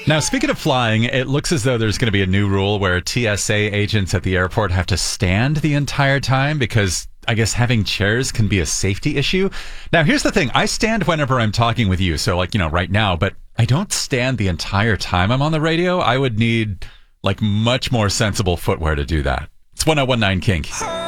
Now, speaking of flying, it looks as though there's going to be a new rule where TSA agents at the airport have to stand the entire time because I guess having chairs can be a safety issue. Now, here's the thing. I stand whenever I'm talking with you. So right now, but I don't stand the entire time I'm on the radio. I would need much more sensible footwear to do that. It's 1019 Kink.